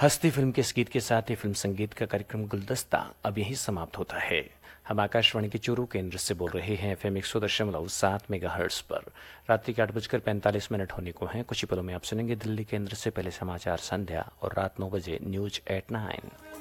हस्ती फिल्म के इस गीत के साथ ही फिल्म संगीत का कार्यक्रम गुलदस्ता अब यही समाप्त होता है। हम आकाशवाणी के चूरू केंद्र से बोल रहे हैं FM 100.7 मेगाहर्ट्ज पर। रात्रि के 8:45 होने को हैं। कुछ ही पलों में आप सुनेंगे दिल्ली केंद्र से पहले समाचार संध्या और रात 9 बजे न्यूज एट 9।